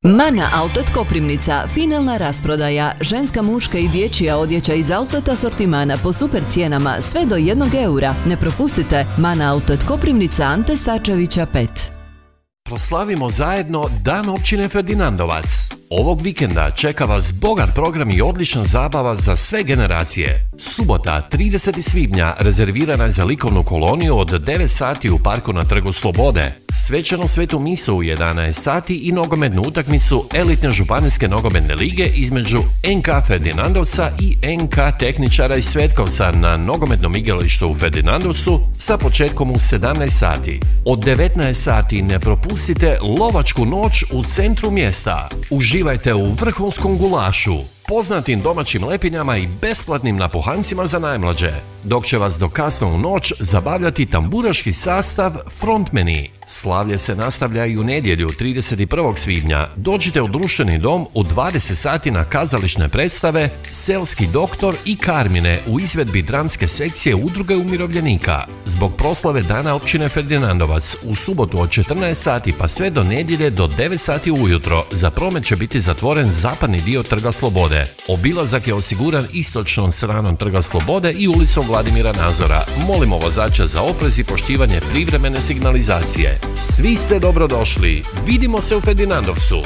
Mana Outlet Koprivnica, finalna rasprodaja, ženska, muška i dječja odjeća iz outlet asortimana po super cijenama sve do 1 eura. Ne propustite, Mana Outlet Koprivnica, Ante Starčevića 5. Proslavimo zajedno Dan općine Ferdinandovac. Ovog vikenda čeka vas bogat program i odlična zabava za sve generacije. Subota, 30. svibnja, rezervirana je za likovnu koloniju od 9 sati u parku na Trgu Slobode. Svečanu svetu misu u 11 sati i nogometnu utakmicu elitne županijske nogometne lige između NK Ferdinandovca i NK Tehničara iz Svetkovca na nogometnom igralištu u Ferdinandovcu sa početkom u 17 sati. Od 19 sati ne propustite lovačku noć u centru mjesta. Uživajte u vrhunskom gulašu, poznatim domaćim lepinjama i besplatnim napuhancima za najmlađe, dok će vas do kasno u noć zabavljati tamburaški sastav Frontmeni. Slavlje se nastavlja i u nedjelju 31. svibnja. Dođite u društveni dom u 20 sati na kazališne predstave Selski doktor i Karmine u izvedbi dramske sekcije Udruge umirovljenika. Zbog proslave Dana općine Ferdinandovac u subotu od 14 sati pa sve do nedjelje do 9 sati ujutro za promet će biti zatvoren zapadni dio Trga Slobode. Obilazak je osiguran istočnom stranom Trga Slobode i ulicom Vladimira Nazora. Molimo vozača za oprez i poštivanje privremene signalizacije. Svi ste dobrodošli. Vidimo se u Ferdinandovcu.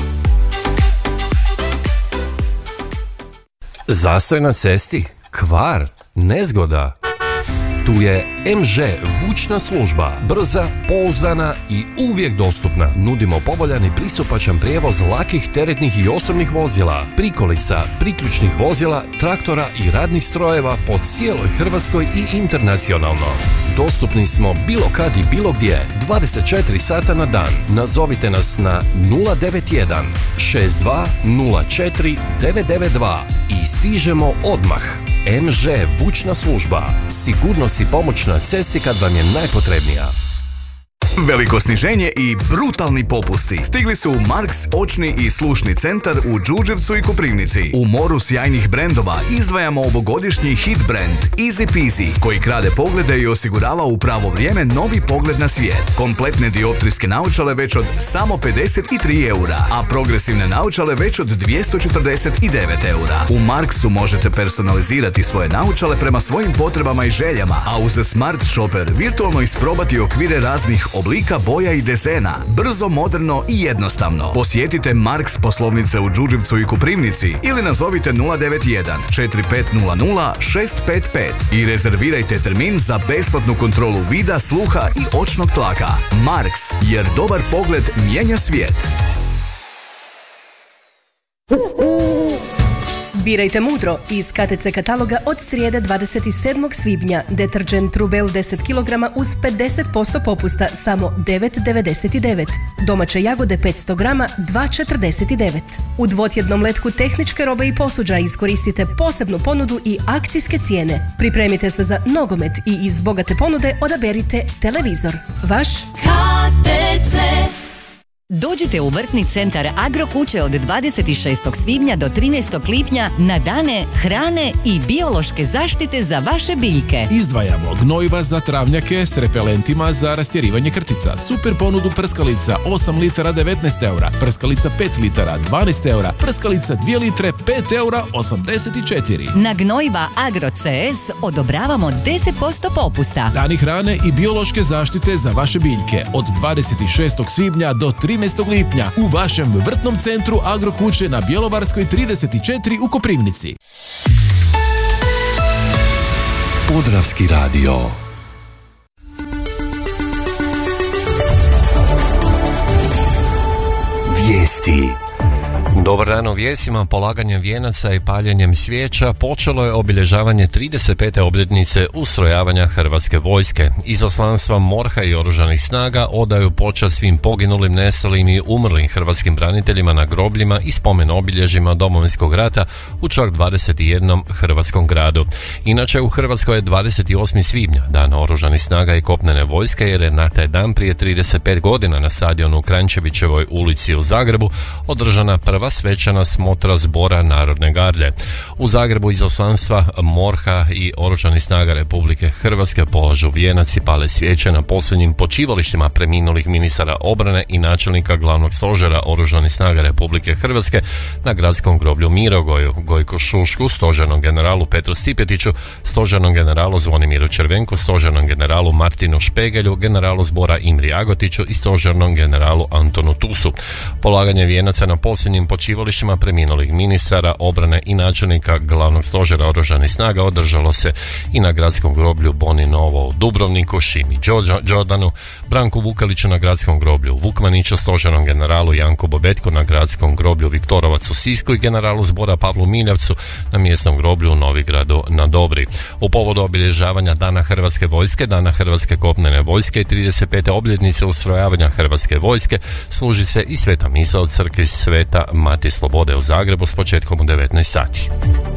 Zastoj na cesti? Kvar? Nezgoda? Tu je MŽ vučna služba. Brza, pouzdana i uvijek dostupna. Nudimo povoljan i pristupačan prijevoz lakih, teretnih i osobnih vozila, prikolica, priključnih vozila, traktora i radnih strojeva po cijeloj Hrvatskoj i internacionalno. Dostupni smo bilo kad i bilo gdje, 24 sata na dan. Nazovite nas na 091 62 04 992 i stižemo odmah. MŽ vučna služba. Sigurnost i pomoć na cesti kad vam je najpotrebnija. Veliko sniženje i brutalni popusti stigli su u Marks očni i slušni centar u Đurđevcu i Koprivnici. U moru sjajnih brendova izdvajamo ovogodišnji hit brand Easy Peasy, koji krade poglede i osigurava u pravo vrijeme novi pogled na svijet. Kompletne dioptrijske naočale već od samo 53 eura, a progresivne naočale već od 249 eura. U Marksu možete personalizirati svoje naočale prema svojim potrebama i željama, a uz Smart Shopper virtualno isprobati okvire raznih oblika, boja i dezena. Brzo, moderno i jednostavno. Posjetite Marks poslovnice u Đurđevcu i Koprivnici ili nazovite 091 4500 655 i rezervirajte termin za besplatnu kontrolu vida, sluha i očnog tlaka. Marks, jer dobar pogled mijenja svijet. Birajte mudro iz KTC kataloga od srijede 27. svibnja. Deterđent Rubel 10 kg uz 50% popusta samo 9,99. Domaće jagode 500 grama 2,49. U dvotjednom letku tehničke robe i posuđa iskoristite posebnu ponudu i akcijske cijene. Pripremite se za nogomet i iz bogate ponude odaberite televizor. Vaš KTC. Dođite u vrtni centar Agrokuće od 26. svibnja do 13. lipnja na dane hrane i biološke zaštite za vaše biljke. Izdvajamo gnojiva za travnjake s repelentima za rastjerivanje krtica. Super ponudu prskalica 8 litara 19 eura, prskalica 5 litara 12 eura, prskalica 2 litre 5 eura 84. Na gnojiva Agro CS odobravamo 10% popusta. Dani hrane i biološke zaštite za vaše biljke od 26. svibnja do 13. lipnja u vašem vrtnom centru Agrokuće na Bjelovarskoj 34 u Koprivnici. Podravski radio. Vijesti. Dobar dan u vijestima. Polaganjem vijenaca i paljenjem svijeća počelo je obilježavanje 35. obljetnice ustrojavanja Hrvatske vojske. Izaslanstva MORH-a i Oružanih snaga odaju počast svim poginulim, nestalim i umrlim hrvatskim braniteljima na grobljima i spomen obilježjima Domovinskog rata u čak 21 hrvatskom gradu. Inače, u Hrvatskoj je 28. svibnja, dan Oružanih snaga i kopnene vojske, jer je na taj dan prije 35 godina na stadionu u Kranjčevićevoj ulici u Zagrebu održana prva prva svečana smotra zbora Narodne garde. U Zagrebu izaslanstva MORH-a i Oružanih snaga Republike Hrvatske polažu vijenac i pale svijeće na posljednjim počivalištima preminulih ministara obrane i načelnika glavnog stožera Oružanih snaga Republike Hrvatske na gradskom groblju Mirogoju, Gojku Šušku, stožernom generalu Petru Stipetiću, stožernom generalu Zvonimiru Červenku, stožernom generalu Martinu Špegelju, generalu zbora Imri Agotiću i stožernom generalu Antonu Tusu. Polaganje vijenaca na posljednjim počivalištima preminulih ministara obrane i načelnika glavnog stožera Oružanih snaga održalo se i na gradskom groblju Boni Novo u Dubrovniku, Šimi Đordanu, Branku Vukeliću na gradskom groblju Vukmaniću, stožernom generalu Janku Bobetku na gradskom groblju Viktorovac u Sisku i generalu zbora Pavlu Miljavcu na mjesnom groblju u Novigradu na Dobri. U povodu obilježavanja Dana Hrvatske vojske, Dana Hrvatske kopnene vojske i 35. obljetnice ustrojavanja Hrvatske vojske služi se i sveta misa od crkvi Sveta Mati Slobode u Zagrebu s početkom u 19 sati.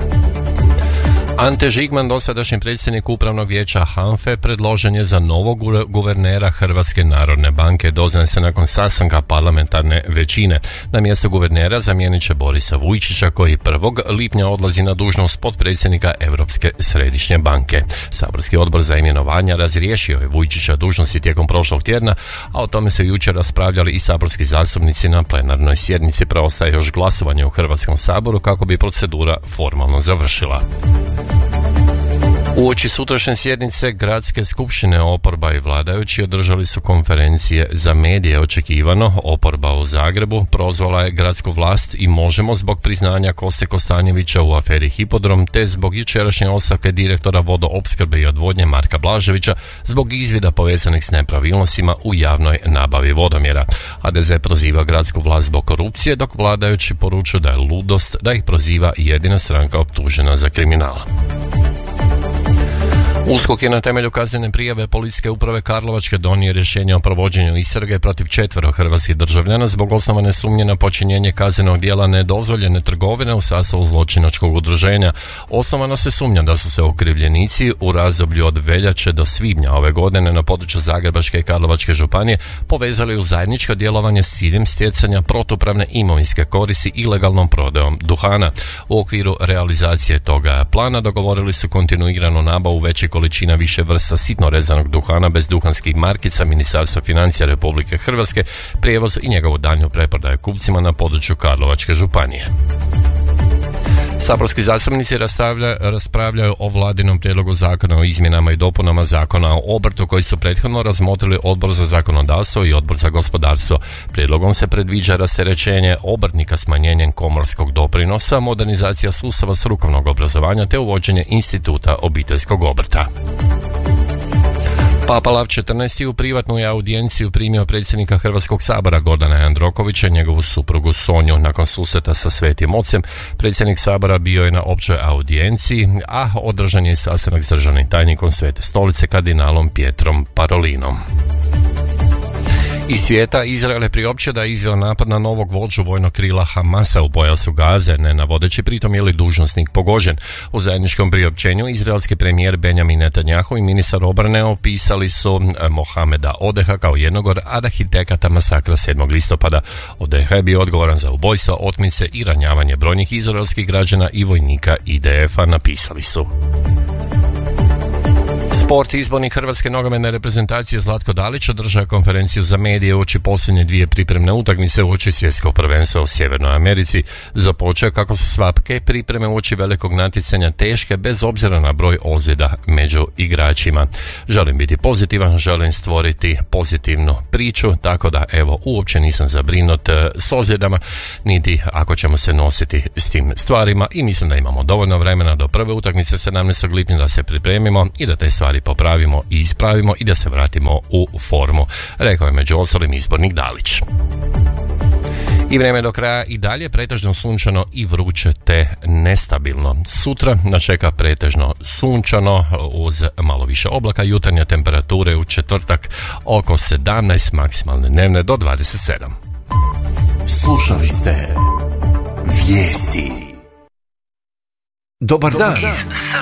Ante Žigman, dosadašnji predsjednik Upravnog vijeća HANFA-e, predložen je za novog guvernera Hrvatske narodne banke. Doznaje se nakon sastanka parlamentarne većine. Na mjesto guvernera zamijenit će Borisa Vujčića, koji 1. lipnja odlazi na dužnost potpredsjednika Europske središnje banke. Saborski odbor za imenovanja razriješio je Vujčića dužnosti tijekom prošlog tjedna, a o tome se jučer raspravljali i saborski zastupnici na plenarnoj sjednici. Preostaje još glasovanje u Hrvatskom saboru kako bi procedura formalno završila. Uoči sutrašnje sjednice Gradske skupštine oporba i vladajući održali su konferencije za medije. Očekivano, oporba u Zagrebu prozvala je gradsku vlast i Možemo zbog priznanja Koste Kostanjevića u aferi Hipodrom, te zbog jučerašnje ostavke direktora vodoopskrbe i odvodnje Marka Blaževića zbog izvida povezanih s nepravilnostima u javnoj nabavi vodomjera. HDZ proziva gradsku vlast zbog korupcije, dok vladajući poručuju da je ludost da ih proziva jedina stranka optužena za kriminal. USKOK je na temelju kaznene prijave Policijske uprave Karlovačke donio rješenje o provođenju istrage protiv 4 hrvatskih državljana zbog osnovane sumnje na počinjenje kaznenog djela nedozvoljene trgovine u sastavu zločinačkog udruženja. Osnovana se sumnja da su se okrivljenici u razdoblju od veljače do svibnja ove godine na području Zagrebačke i Karlovačke županije povezali u zajedničko djelovanje s ciljem stjecanja protupravne imovinske koristi ilegalnom prodajom duhana. U okviru realizacije toga plana dogovorili su kontinuiranu nabavu većih količina više vrsta sitno rezanog duhana bez duhanskih markica Ministarstva financija Republike Hrvatske, prijevoz i njegovu daljnju preprodaju kupcima na području Karlovačke županije. Saborski zastupnici raspravljaju o vladinom prijedlogu zakona o izmjenama i dopunama zakona o obrtu koji su prethodno razmotrili Odbor za zakonodavstvo i Odbor za gospodarstvo. Prijedlogom se predviđa rasterećenje obrtnika smanjenjem komorskog doprinosa, modernizacija sustava strukovnog obrazovanja te uvođenje instituta obiteljskog obrta. Papa Lav XIV u privatnu je audijenciju primio predsjednika Hrvatskog sabora Gordana Jandrokovića i njegovu suprugu Sonju. Nakon susreta sa Svetim Ocem, predsjednik sabora bio je na općoj audijenciji, a održan je i sastanak s državnim tajnikom Svete stolice kardinalom Pietrom Parolinom. Iz svijeta Izrael je priopćio da je izveo napad na novog vođu vojnog krila Hamasa u pojasu Gaze, ne navodeći pritom je li dužnosnik pogođen. U zajedničkom priopćenju izraelski premijer Benjamin Netanjahu i ministar obrane opisali su Mohameda Odeha kao jednog od arhitekata masakra 7. listopada. Odeha je bio odgovoran za ubojstva, otmice i ranjavanje brojnih izraelskih građana i vojnika IDF-a, napisali su. Sport. Izbornik Hrvatske nogometne reprezentacije Zlatko Dalić održao konferenciju za medije uoči posljednje 2 pripremne utakmice uoči svjetskog prvenstva u Sjevernoj Americi. Započeo kako su svake pripreme uoči velikog natjecanja teške bez obzira na broj ozljeda među igračima. Želim biti pozitivan, želim stvoriti pozitivnu priču, tako da evo uopće nisam zabrinut s ozljedama, niti ako ćemo se nositi s tim stvarima i mislim da imamo dovoljno vremena do prve utakmice 17. lipnja da se pripremimo i da te stvari popravimo i ispravimo i da se vratimo u formu, rekao je među ostalim izbornik Dalić. I vrijeme do kraja i dalje pretežno sunčano i vruće te nestabilno. Sutra nas čeka pretežno sunčano uz malo više oblaka, jutarnje temperature u četvrtak oko 17, maksimalne dnevne do 27. Slušali ste Vijesti. Dobar dan. Iz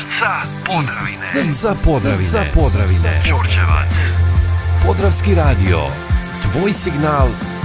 srca Podravine. Đurđevac. Podravski radio. Tvoj signal